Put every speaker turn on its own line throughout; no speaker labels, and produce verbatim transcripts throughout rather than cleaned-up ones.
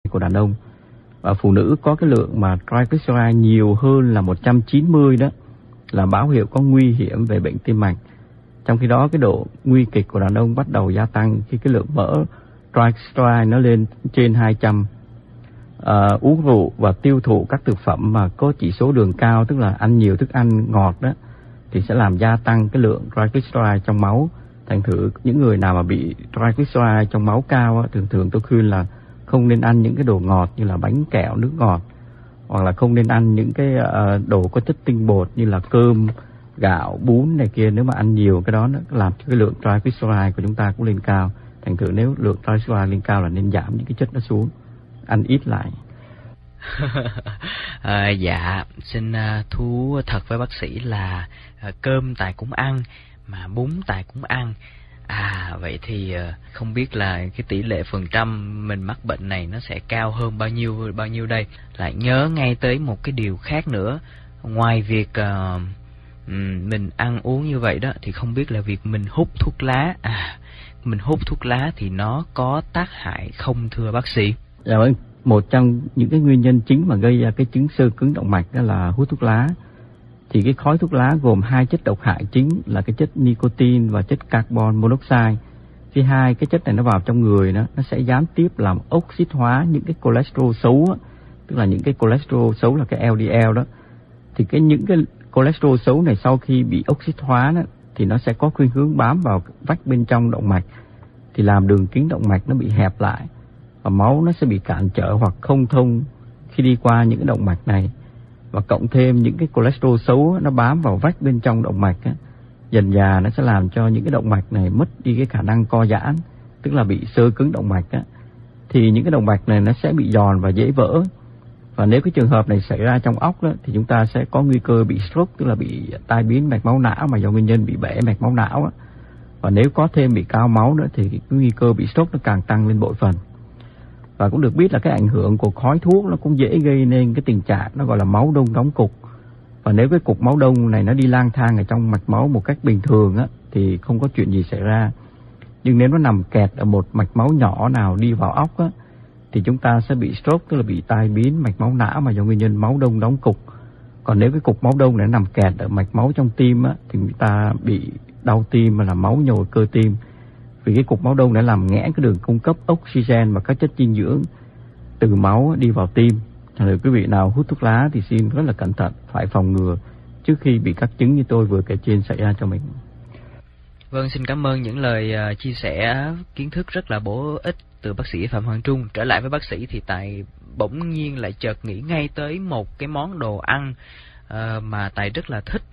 của đàn ông. Và phụ nữ có cái lượng mà triglyceride nhiều hơn là một trăm chín mươi đó là báo hiệu có nguy hiểm về bệnh tim mạch. Trong khi đó cái độ nguy kịch của đàn ông bắt đầu gia tăng khi cái lượng mỡ triglyceride nó lên trên hai trăm. À, uống rượu và tiêu thụ các thực phẩm mà có chỉ số đường cao, tức là ăn nhiều thức ăn ngọt đó, thì sẽ làm gia tăng cái lượng triglyceride trong máu. Thành thử những người nào mà bị triglyceride trong máu cao á, thường thường tôi khuyên là không nên ăn những cái đồ ngọt như là bánh kẹo, nước ngọt, hoặc là không nên ăn những cái uh, đồ có chất tinh bột như là cơm, gạo, bún này kia. Nếu mà ăn nhiều cái đó nó làm cho cái lượng triglyceride của chúng ta cũng lên cao. Thành thử nếu lượng triglyceride lên cao là nên giảm những cái chất nó xuống, ăn ít lại.
à, dạ, xin uh, thú thật với bác sĩ là uh, cơm Tài cũng ăn, mà bún Tài cũng ăn. À, vậy thì uh, không biết là cái tỷ lệ phần trăm mình mắc bệnh này nó sẽ cao hơn bao nhiêu bao nhiêu đây. Lại nhớ ngay tới một cái điều khác nữa. Ngoài việc uh, mình ăn uống như vậy đó, thì không biết là việc mình hút thuốc lá, à, mình hút thuốc lá thì nó có tác hại không thưa bác sĩ?
Dạ vâng, một trong những cái nguyên nhân chính mà gây ra cái chứng xơ cứng động mạch đó là hút thuốc lá. Thì cái khói thuốc lá gồm hai chất độc hại chính là cái chất nicotine và chất carbon monoxide. Khi hai cái chất này nó vào trong người đó, nó sẽ gián tiếp làm oxit hóa những cái cholesterol xấu đó, tức là những cái cholesterol xấu là cái L D L đó. Thì cái những cái cholesterol xấu này sau khi bị oxit hóa đó, thì nó sẽ có khuynh hướng bám vào vách bên trong động mạch, thì làm đường kính động mạch nó bị hẹp lại và máu nó sẽ bị cản trở hoặc không thông khi đi qua những cái động mạch này. Và cộng thêm những cái cholesterol xấu nó bám vào vách bên trong động mạch á, dần dà nó sẽ làm cho những cái động mạch này mất đi cái khả năng co giãn, tức là bị xơ cứng động mạch á. Thì những cái động mạch này nó sẽ bị giòn và dễ vỡ. Và nếu cái trường hợp này xảy ra trong óc đó, thì chúng ta sẽ có nguy cơ bị stroke, tức là bị tai biến mạch máu não mà do nguyên nhân bị bể mạch máu não á. Và nếu có thêm bị cao máu nữa thì cái nguy cơ bị stroke nó càng tăng lên bội phần. Và cũng được biết là cái ảnh hưởng của khói thuốc nó cũng dễ gây nên cái tình trạng nó gọi là máu đông đóng cục. Và nếu cái cục máu đông này nó đi lang thang ở trong mạch máu một cách bình thường á, thì không có chuyện gì xảy ra. Nhưng nếu nó nằm kẹt ở một mạch máu nhỏ nào đi vào óc á, thì chúng ta sẽ bị stroke, tức là bị tai biến mạch máu não mà do nguyên nhân máu đông đóng cục. Còn nếu cái cục máu đông này nằm kẹt ở mạch máu trong tim á, thì người ta bị đau tim và là máu nhồi cơ tim. Vì cái cục máu đông đã làm nghẽn cái đường cung cấp oxygen và các chất dinh dưỡng từ máu đi vào tim. Thành ra quý vị nào hút thuốc lá thì xin rất là cẩn thận, phải phòng ngừa trước khi bị các chứng như tôi vừa kể trên xảy ra cho mình.
Vâng, xin cảm ơn những lời uh, chia sẻ kiến thức rất là bổ ích từ bác sĩ Phạm Hoàng Trung. Trở lại với bác sĩ thì Tài bỗng nhiên lại chợt nghĩ ngay tới một cái món đồ ăn uh, mà Tài rất là thích,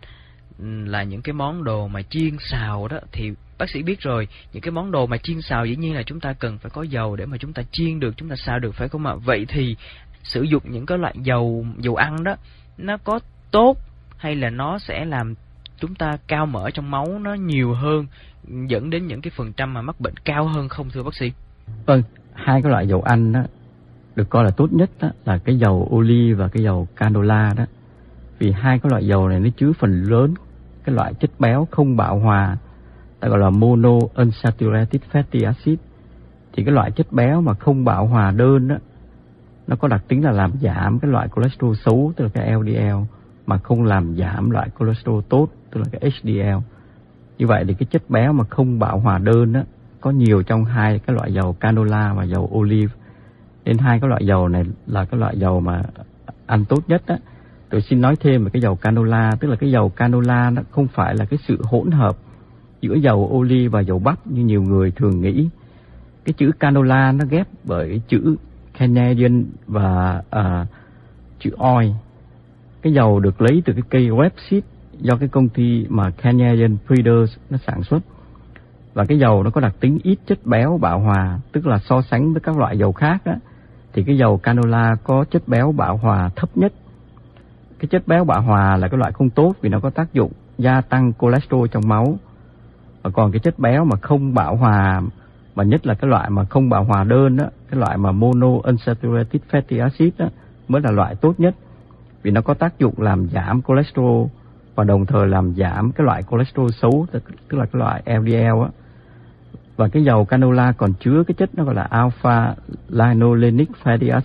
là những cái món đồ mà chiên xào đó. Thì bác sĩ biết rồi, những cái món đồ mà chiên xào dĩ nhiên là chúng ta cần phải có dầu để mà chúng ta chiên được, chúng ta xào được, phải không ạ? Vậy thì sử dụng những cái loại dầu dầu ăn đó nó có tốt hay là nó sẽ làm chúng ta cao mỡ trong máu nó nhiều hơn, dẫn đến những cái phần trăm mà mắc bệnh cao hơn không thưa bác sĩ?
Vâng, hai cái loại dầu ăn đó được coi là tốt nhất đó là cái dầu oli và cái dầu canola đó. Vì hai cái loại dầu này nó chứa phần lớn cái loại chất béo không bão hòa, ta gọi là mono unsaturated fatty acid. Thì cái loại chất béo mà không bão hòa đơn đó, nó có đặc tính là làm giảm cái loại cholesterol xấu, tức là cái L D L, mà không làm giảm loại cholesterol tốt, tức là cái H D L. Như vậy thì cái chất béo mà không bão hòa đơn đó có nhiều trong hai cái loại dầu canola và dầu olive. Nên hai cái loại dầu này là cái loại dầu mà ăn tốt nhất đó. Tôi xin nói thêm về cái dầu canola, tức là cái dầu canola nó không phải là cái sự hỗn hợp giữa dầu olive và dầu bắp như nhiều người thường nghĩ. Cái chữ canola nó ghép bởi chữ Canadian và uh, chữ oil. Cái dầu được lấy từ cái cây rapeseed do cái công ty mà Canadian Breeders nó sản xuất. Và cái dầu nó có đặc tính ít chất béo bão hòa, tức là so sánh với các loại dầu khác á, thì cái dầu canola có chất béo bão hòa thấp nhất. Cái chất béo bão hòa là cái loại không tốt vì nó có tác dụng gia tăng cholesterol trong máu. Và còn cái chất béo mà không bão hòa, mà nhất là cái loại mà không bão hòa đơn đó, cái loại mà mono unsaturated fatty acid đó, mới là loại tốt nhất. Vì nó có tác dụng làm giảm cholesterol và đồng thời làm giảm cái loại cholesterol xấu, tức là cái loại L D L á. Và cái dầu canola còn chứa cái chất nó gọi là alpha linolenic fatty acid.